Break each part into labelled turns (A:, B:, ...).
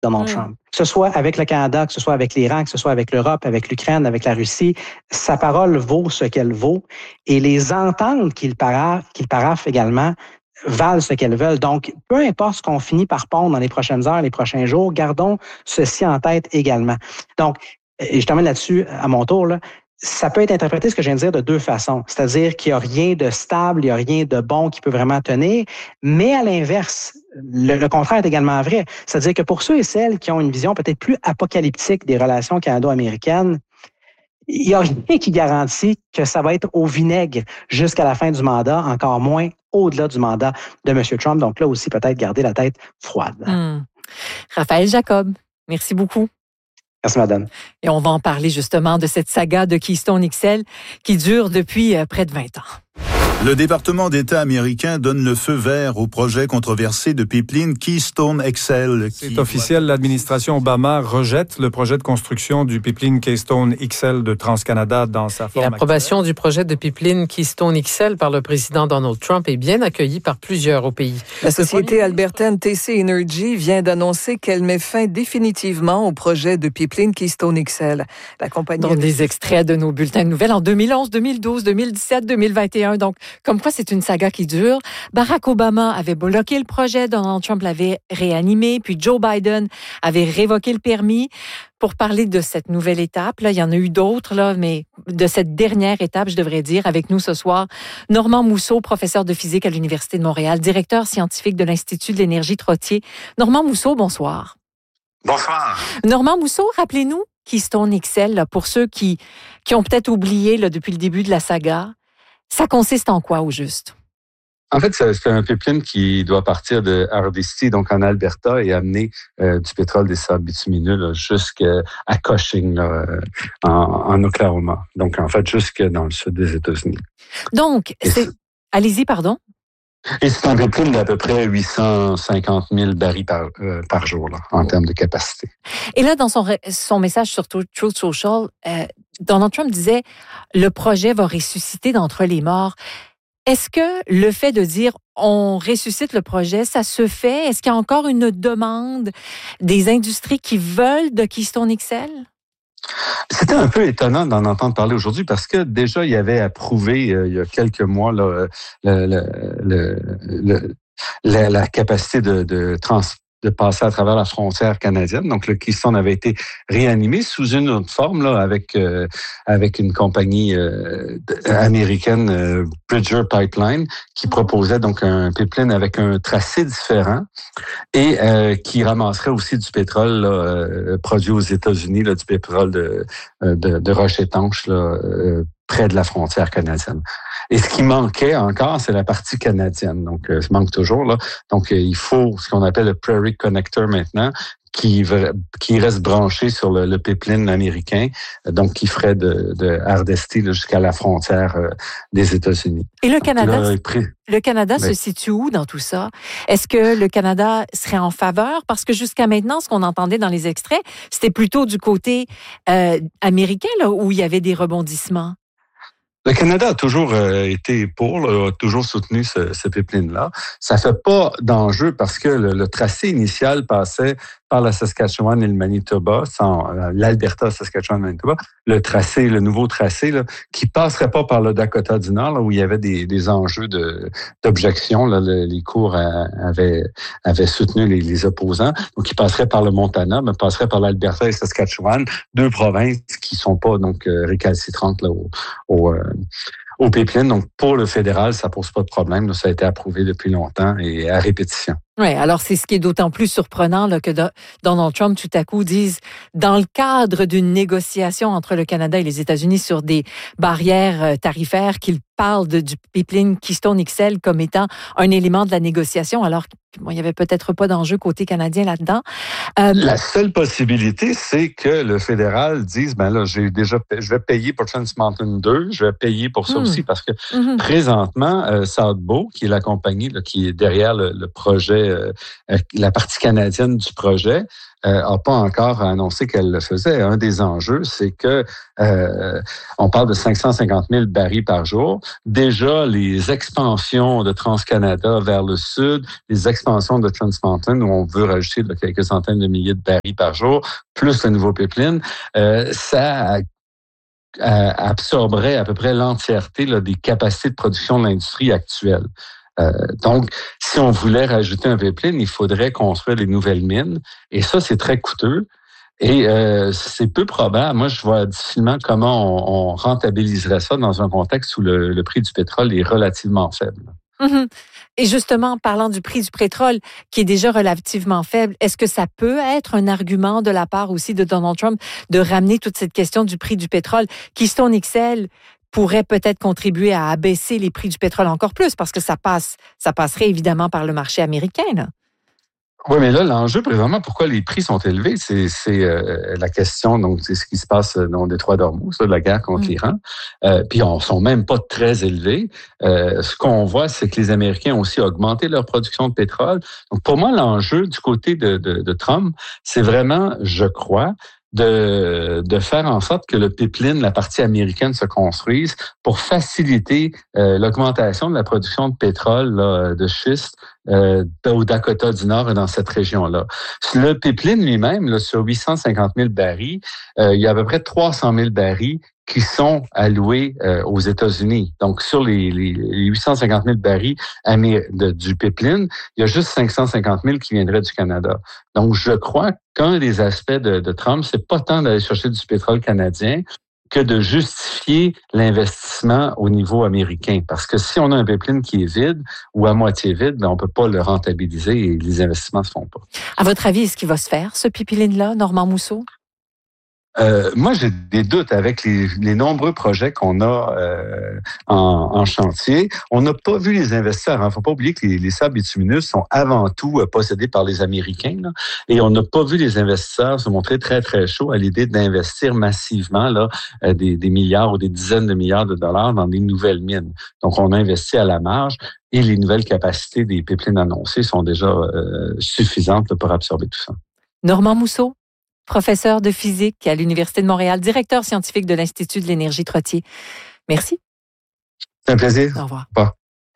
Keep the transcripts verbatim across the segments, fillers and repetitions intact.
A: Donald mmh. Trump. Que ce soit avec le Canada, que ce soit avec l'Iran, que ce soit avec l'Europe, avec l'Ukraine, avec la Russie, sa parole vaut ce qu'elle vaut. Et les ententes qu'il paraffe, qu'il paraffe également valent ce qu'elles veulent. Donc, peu importe ce qu'on finit par pondre dans les prochaines heures, les prochains jours, gardons ceci en tête également. Donc, et je termine là-dessus à mon tour, là, ça peut être interprété, ce que je viens de dire, de deux façons. C'est-à-dire qu'il n'y a rien de stable, il n'y a rien de bon qui peut vraiment tenir. Mais à l'inverse, le, le contraire est également vrai. C'est-à-dire que pour ceux et celles qui ont une vision peut-être plus apocalyptique des relations canado-américaines, il n'y a rien qui garantit que ça va être au vinaigre jusqu'à la fin du mandat, encore moins au-delà du mandat de M. Trump. Donc là aussi, peut-être garder la tête froide.
B: Mmh. Raphaël Jacob, merci beaucoup.
A: Merci, madame.
B: Et on va en parler justement de cette saga de Keystone X L qui dure depuis près de vingt ans.
C: Le département d'État américain donne le feu vert au projet controversé de pipeline Keystone X L.
D: C'est officiel, l'administration Obama rejette le projet de construction du pipeline Keystone X L de TransCanada dans sa forme.
E: Et l'approbation actuelle du projet de pipeline Keystone X L par le président Donald Trump est bien accueillie par plusieurs au pays.
F: La société albertaine T C Energy vient d'annoncer qu'elle met fin définitivement au projet de pipeline Keystone X L. La compagnie...
B: Dans des extraits de nos bulletins de nouvelles en deux mille onze, deux mille douze, deux mille dix-sept, deux mille vingt et un. Donc, comme quoi c'est une saga qui dure. Barack Obama avait bloqué le projet, Donald Trump l'avait réanimé, puis Joe Biden avait révoqué le permis. Pour parler de cette nouvelle étape, là, il y en a eu d'autres, là, mais de cette dernière étape, je devrais dire, avec nous ce soir, Normand Mousseau, professeur de physique à l'Université de Montréal, directeur scientifique de l'Institut de l'énergie Trottier. Normand Mousseau, bonsoir.
G: Bonsoir.
B: Normand Mousseau, rappelez-nous Keystone X L, là, pour ceux qui, qui ont peut-être oublié là, depuis le début de la saga. Ça consiste en quoi, au juste?
G: En fait, c'est un pipeline qui doit partir de Hardisty, donc en Alberta, et amener euh, du pétrole des sables bitumineux jusqu'à Cushing, là, en, en Oklahoma. Donc, en fait, jusque dans le sud des États-Unis.
B: Donc, c'est... c'est... allez-y, pardon.
G: Et c'est un pipeline d'à peu près huit cent cinquante mille barils par, euh, par jour, là, en termes de capacité.
B: Et là, dans son, son message sur Truth Social, euh, Donald Trump disait « Le projet va ressusciter d'entre les morts ». Est-ce que le fait de dire « on ressuscite le projet », ça se fait? Est-ce qu'il y a encore une demande des industries qui veulent de Keystone X L?
G: C'était un peu étonnant d'en entendre parler aujourd'hui parce que déjà, il y avait approuvé euh, il y a quelques mois là, le, le, le, le, la, la capacité de, de trans de passer à travers la frontière canadienne. Donc, le Keystone avait été réanimé sous une autre forme, là, avec euh, avec une compagnie euh, américaine, euh, Bridger Pipeline, qui proposait donc un pipeline avec un tracé différent et euh, qui ramasserait aussi du pétrole là, euh, produit aux États-Unis, là, du pétrole de de, de roche étanche là, euh, près de la frontière canadienne. Et ce qui manquait encore, c'est la partie canadienne. Donc, euh, ça manque toujours, là. Donc, euh, il faut ce qu'on appelle le Prairie Connector maintenant, qui, qui reste branché sur le, le pipeline américain, donc qui ferait de, de Hardisty jusqu'à la frontière euh, des États-Unis.
B: Et le Canada,
G: là, pris...
B: le Canada
G: oui.
B: se situe où dans tout ça? Est-ce que le Canada serait en faveur? Parce que jusqu'à maintenant, ce qu'on entendait dans les extraits, c'était plutôt du côté euh, américain, là, où il y avait des rebondissements.
G: Le Canada a toujours euh, été pour, là, a toujours soutenu ce, ce pipeline-là. Ça fait pas d'enjeu parce que le, le tracé initial passait par la Saskatchewan et le Manitoba, sans l'Alberta, Saskatchewan, Manitoba. Le tracé, le nouveau tracé, là, qui passerait pas par le Dakota du Nord, là, où il y avait des, des enjeux de, d'objection. Là, le, les cours avaient, avaient soutenu les, les opposants. Donc, il passerait par le Montana, mais passerait par l'Alberta et Saskatchewan, deux provinces qui sont pas donc récalcitrantes là, au, au euh, au pipeline. Donc, pour le fédéral, ça pose pas de problème. Ça a été approuvé depuis longtemps et à répétition.
B: Oui, alors c'est ce qui est d'autant plus surprenant là, que do- Donald Trump, tout à coup, dise, dans le cadre d'une négociation entre le Canada et les États-Unis sur des barrières tarifaires, qu'il parle de, du pipeline Keystone X L comme étant un élément de la négociation, alors qu'il bon, n'y avait peut-être pas d'enjeu côté canadien là-dedans. Euh,
G: la seule possibilité, c'est que le fédéral dise, ben là, j'ai déjà, je vais payer pour Trans Mountain deux, je vais payer pour ça mmh. aussi, parce que mmh. présentement, euh, Southbow, qui est la compagnie là, qui est derrière le, le projet avait euh, la partie canadienne du projet, n'a euh, pas encore annoncé qu'elle le faisait. Un des enjeux, c'est que euh, on parle de cinq cent cinquante mille barils par jour. Déjà, les expansions de TransCanada vers le sud, les expansions de Trans Mountain, où on veut rajouter là, quelques centaines de milliers de barils par jour, plus le nouveau pipeline, euh, ça absorberait à peu près l'entièreté là, des capacités de production de l'industrie actuelle. Euh, donc, si on voulait rajouter un pipeline, il faudrait construire des nouvelles mines. Et ça, c'est très coûteux. Et euh, c'est peu probable. Moi, je vois difficilement comment on, on rentabiliserait ça dans un contexte où le, le prix du pétrole est relativement faible.
B: Mm-hmm. Et justement, parlant du prix du pétrole, qui est déjà relativement faible, est-ce que ça peut être un argument de la part aussi de Donald Trump de ramener toute cette question du prix du pétrole? Keystone X L pourrait peut-être contribuer à abaisser les prix du pétrole encore plus, parce que ça passe, ça passerait évidemment par le marché américain, là.
G: Oui, mais là, l'enjeu, présentement, pourquoi les prix sont élevés, c'est, c'est euh, la question, donc, c'est ce qui se passe dans le détroit d'Ormuz, là, la guerre contre mmh. l'Iran. Euh, puis, on sont même pas très élevés. Euh, ce qu'on voit, c'est que les Américains ont aussi augmenté leur production de pétrole. Donc, pour moi, l'enjeu du côté de, de, de Trump, c'est vraiment, je crois, de, de faire en sorte que le pipeline, la partie américaine, se construise pour faciliter euh, l'augmentation de la production de pétrole là, de schiste euh, au Dakota du Nord et dans cette région-là. Le pipeline lui-même, là, sur huit cent cinquante mille barils, euh, il y a à peu près trois cent mille barils qui sont alloués euh, aux États-Unis. Donc, sur les, les, les huit cent cinquante mille barils de, du pipeline, il y a juste cinq cent cinquante mille qui viendraient du Canada. Donc, je crois qu'un des aspects de, de Trump, c'est pas tant d'aller chercher du pétrole canadien que de justifier l'investissement au niveau américain. Parce que si on a un pipeline qui est vide ou à moitié vide, ben on peut pas le rentabiliser et les investissements se font pas.
B: À votre avis, est-ce qu'il va se faire, ce pipeline-là, Normand Mousseau?
G: Euh, moi, j'ai des doutes avec les, les nombreux projets qu'on a euh, en, en chantier. On n'a pas vu les investisseurs. Il ne faut pas oublier que les, les sables bitumineux sont avant tout euh, possédés par les Américains. Là, et on n'a pas vu les investisseurs se montrer très, très chauds à l'idée d'investir massivement là, euh, des, des milliards ou des dizaines de milliards de dollars dans des nouvelles mines. Donc, on a investi à la marge. Et les nouvelles capacités des pipelines annoncées sont déjà euh, suffisantes là, pour absorber tout ça.
B: Normand Mousseau, professeur de physique à l'Université de Montréal, directeur scientifique de l'Institut de l'énergie Trottier. Merci.
G: C'est un plaisir.
B: Au revoir.
G: Au revoir.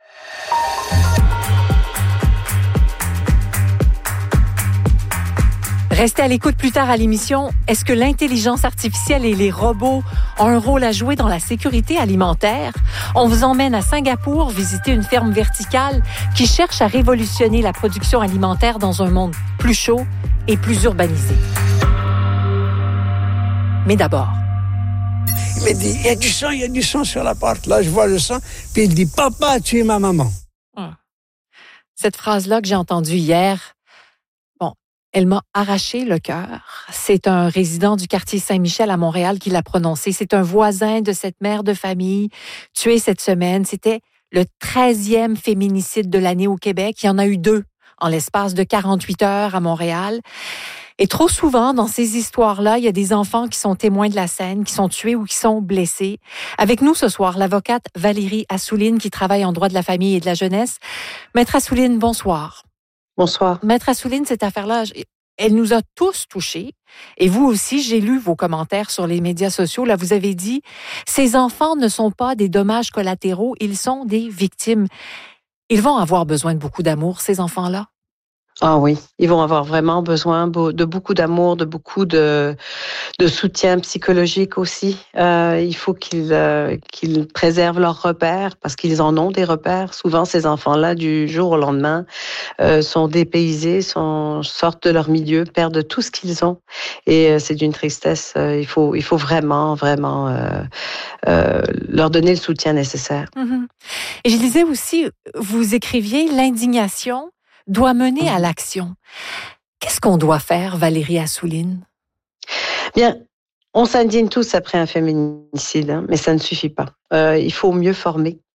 B: Restez à l'écoute plus tard à l'émission. Est-ce que l'intelligence artificielle et les robots ont un rôle à jouer dans la sécurité alimentaire? On vous emmène à Singapour visiter une ferme verticale qui cherche à révolutionner la production alimentaire dans un monde plus chaud et plus urbanisé. Mais d'abord.
H: Il me dit, il y a du sang, il y a du sang sur la porte. Là, je vois le sang. Puis il dit, papa, tu es ma maman.
B: Cette phrase-là que j'ai entendue hier, bon, elle m'a arraché le cœur. C'est un résident du quartier Saint-Michel à Montréal qui l'a prononcée. C'est un voisin de cette mère de famille tuée cette semaine. C'était le treizième féminicide de l'année au Québec. Il y en a eu deux en l'espace de quarante-huit heures à Montréal. Et trop souvent, dans ces histoires-là, il y a des enfants qui sont témoins de la scène, qui sont tués ou qui sont blessés. Avec nous ce soir, l'avocate Valérie Assouline, qui travaille en droit de la famille et de la jeunesse. Maître Assouline, bonsoir.
I: Bonsoir.
B: Maître Assouline, cette affaire-là, elle nous a tous touchés. Et vous aussi, j'ai lu vos commentaires sur les médias sociaux. Là, vous avez dit, ces enfants ne sont pas des dommages collatéraux, ils sont des victimes. Ils vont avoir besoin de beaucoup d'amour, ces enfants-là?
I: Ah oui, ils vont avoir vraiment besoin de beaucoup d'amour, de beaucoup de, de soutien psychologique aussi. Euh, il faut qu'ils, euh, qu'ils préservent leurs repères parce qu'ils en ont des repères. Souvent, ces enfants-là, du jour au lendemain, euh, sont dépaysés, sont, sortent de leur milieu, perdent tout ce qu'ils ont. Et euh, c'est d'une tristesse. Euh, il faut, il faut vraiment, vraiment euh, euh, leur donner le soutien nécessaire.
B: Mm-hmm. Et je disais aussi, vous écriviez l'indignation doit mener à l'action. Qu'est-ce qu'on doit faire, Valérie Assouline?
I: Bien, on s'indigne tous après un féminicide, hein, mais ça ne suffit pas. Euh, il faut mieux former.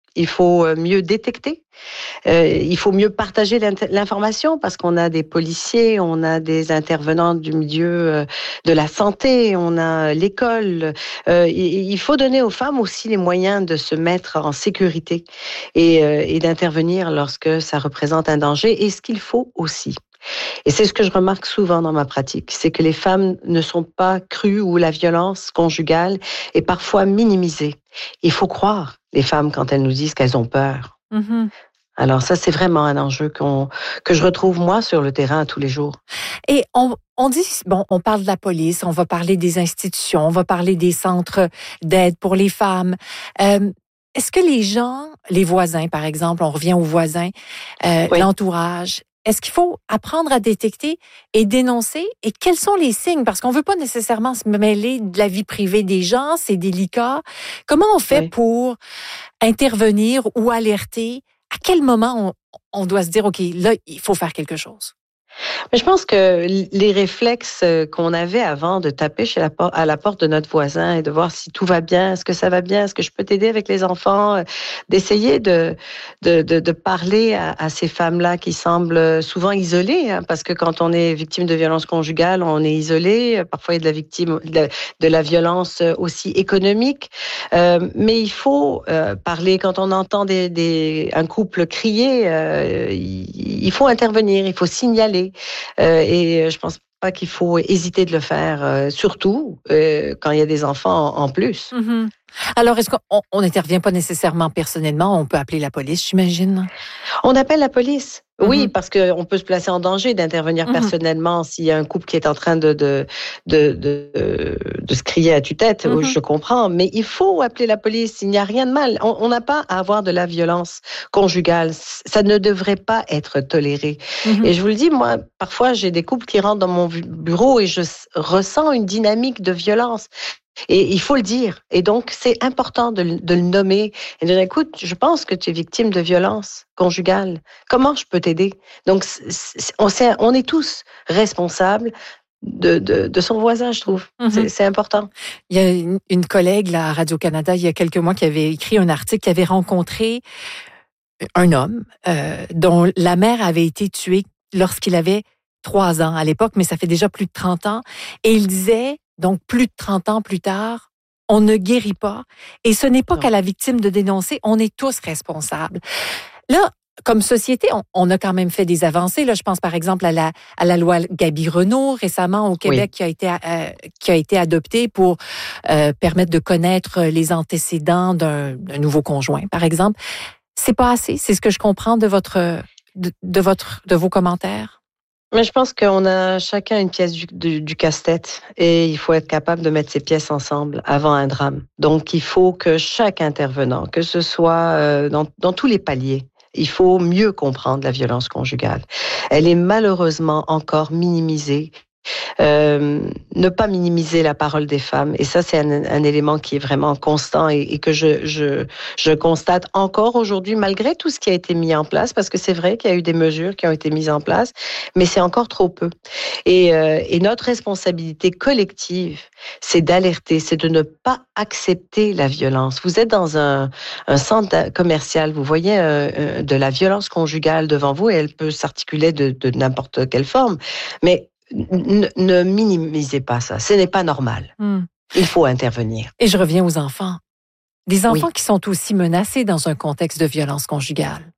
I: Il faut mieux détecter. Euh, il faut mieux partager l'information parce qu'on a des policiers, on a des intervenants du milieu de la santé, on a l'école. Euh, il faut donner aux femmes aussi les moyens de se mettre en sécurité et, euh, et d'intervenir lorsque ça représente un danger. Et ce qu'il faut aussi. Et c'est ce que je remarque souvent dans ma pratique, c'est que les femmes ne sont pas crues où la violence conjugale est parfois minimisée. Il faut croire les femmes quand elles nous disent qu'elles ont peur. Mm-hmm. Alors ça, c'est vraiment un enjeu qu'on, que je retrouve moi sur le terrain tous les jours.
B: Et on, on dit, bon, on parle de la police, on va parler des institutions, on va parler des centres d'aide pour les femmes. Euh, est-ce que les gens, les voisins par exemple, on revient aux voisins, euh, oui. l'entourage, est-ce qu'il faut apprendre à détecter et dénoncer? Et quels sont les signes? Parce qu'on ne veut pas nécessairement se mêler de la vie privée des gens, c'est délicat. Comment on fait oui. pour intervenir ou alerter? À quel moment on, on doit se dire, OK, là, il faut faire quelque chose?
I: Mais je pense que les réflexes qu'on avait avant de taper chez la por- à la porte de notre voisin et de voir si tout va bien, est-ce que ça va bien, est-ce que je peux t'aider avec les enfants, d'essayer de, de, de, de parler à, à ces femmes-là qui semblent souvent isolées, hein, parce que quand on est victime de violence conjugale, on est isolé. Parfois, il y a de la victime de, de la violence aussi économique. Euh, mais il faut euh, parler quand on entend des, des, un couple crier. Euh, il, il faut intervenir, il faut signaler. Euh, et je pense pas qu'il faut hésiter de le faire, euh, surtout euh, quand il y a des enfants en, en plus.
B: Mm-hmm. Alors, est-ce qu'on n'intervient pas nécessairement personnellement? On peut appeler la police, j'imagine?
I: On appelle la police. Mm-hmm. Oui, parce qu'on peut se placer en danger d'intervenir mm-hmm. personnellement s'il y a un couple qui est en train de, de, de, de, de se crier à tue-tête. Mm-hmm. Je comprends, mais il faut appeler la police. Il n'y a rien de mal. On n'a pas à avoir de la violence conjugale. Ça ne devrait pas être toléré. Mm-hmm. Et je vous le dis, moi, parfois, j'ai des couples qui rentrent dans mon bureau et je ressens une dynamique de violence. Et il faut le dire. Et donc, c'est important de, de le nommer et de dire, écoute, je pense que tu es victime de violence conjugale. Comment je peux t'aider? Donc, c'est, on, sait, on est tous responsables de, de, de son voisin, je trouve. Mm-hmm. C'est, c'est important.
B: Il y a une, une collègue là, à Radio-Canada, il y a quelques mois, qui avait écrit un article, qui avait rencontré un homme euh, dont la mère avait été tuée lorsqu'il avait trois ans à l'époque, mais ça fait déjà plus de trente ans. Et il disait... Donc, plus de trente ans plus tard, on ne guérit pas. Et ce n'est pas non. qu'à la victime de dénoncer, on est tous responsables. Là, comme société, on, on a quand même fait des avancées. Là, je pense par exemple à la, à la loi Gabi-Renault récemment au Québec oui. qui a été, euh, qui a été adoptée pour euh, permettre de connaître les antécédents d'un, d'un nouveau conjoint, par exemple. C'est pas assez, c'est ce que je comprends de votre, de, de votre, de vos commentaires.
I: Mais je pense qu'on a chacun une pièce du, du, du casse-tête et il faut être capable de mettre ces pièces ensemble avant un drame. Donc, il faut que chaque intervenant, que ce soit euh, dans, dans tous les paliers, il faut mieux comprendre la violence conjugale. Elle est malheureusement encore minimisée. Euh, ne pas minimiser la parole des femmes. Et ça, c'est un, un élément qui est vraiment constant et, et que je, je, je constate encore aujourd'hui, malgré tout ce qui a été mis en place, parce que c'est vrai qu'il y a eu des mesures qui ont été mises en place, mais c'est encore trop peu. Et, euh, et notre responsabilité collective, c'est d'alerter, c'est de ne pas accepter la violence. Vous êtes dans un, un centre commercial, vous voyez euh, de la violence conjugale devant vous et elle peut s'articuler de, de n'importe quelle forme, mais Ne, ne minimisez pas ça, ce n'est pas normal. Mm. Il faut intervenir.
B: Et je reviens aux enfants. Des enfants oui. qui sont aussi menacés dans un contexte de violence conjugale.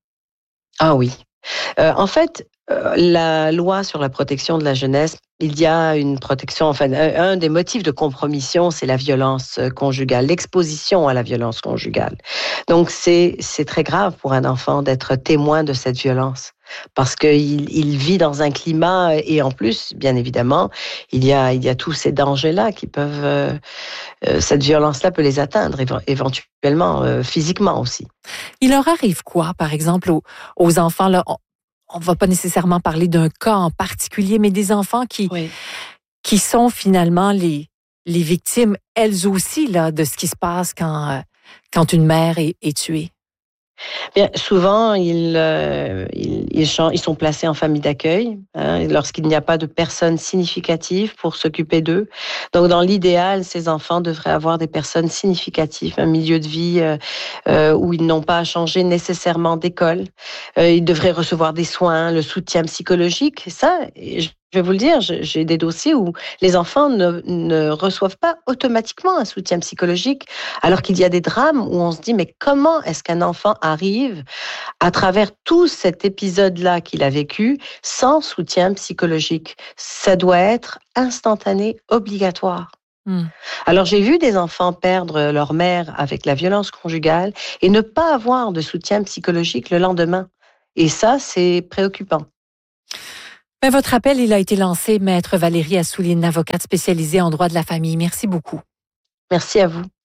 I: Ah oui. Euh, en fait, euh, la loi sur la protection de la jeunesse, il y a une protection, enfin, un, un des motifs de compromission, c'est la violence conjugale, l'exposition à la violence conjugale. Donc, c'est, c'est très grave pour un enfant d'être témoin de cette violence. Parce qu'il il vit dans un climat, et en plus, bien évidemment, il y a, il y a tous ces dangers-là qui peuvent... Euh, euh, cette violence-là peut les atteindre, éventuellement, euh, physiquement aussi.
B: Il leur arrive quoi, par exemple, aux, aux enfants, là, on ne va pas nécessairement parler d'un cas en particulier, mais des enfants qui, oui. qui sont finalement les, les victimes, elles aussi, là, de ce qui se passe quand, quand une mère est, est tuée?
I: Bien, souvent, ils, euh, ils, ils, ils sont placés en famille d'accueil hein, lorsqu'il n'y a pas de personnes significatives pour s'occuper d'eux. Donc, dans l'idéal, ces enfants devraient avoir des personnes significatives, un milieu de vie euh, euh, où ils n'ont pas à changer nécessairement d'école. Euh, ils devraient recevoir des soins, le soutien psychologique. Ça, je Je vais vous le dire, j'ai des dossiers où les enfants ne, ne reçoivent pas automatiquement un soutien psychologique, alors qu'il y a des drames où on se dit, mais comment est-ce qu'un enfant arrive à travers tout cet épisode-là qu'il a vécu sans soutien psychologique? Ça doit être instantané, obligatoire. Mmh. Alors, j'ai vu des enfants perdre leur mère avec la violence conjugale et ne pas avoir de soutien psychologique le lendemain. Et ça, c'est préoccupant.
B: Mais votre appel, il a été lancé, Maître Valérie Assouline, avocate spécialisée en droit de la famille. Merci beaucoup.
I: Merci à vous.